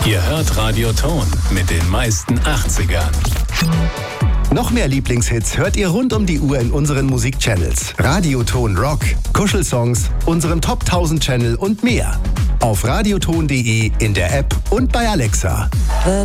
Ihr hört Radio Ton mit den meisten 80ern. Noch mehr Lieblingshits hört ihr rund um die Uhr in unseren Musikchannels. Radio Ton Rock, Kuschelsongs, unserem Top 1000 Channel und mehr. Auf radioton.de, in der App und bei Alexa. The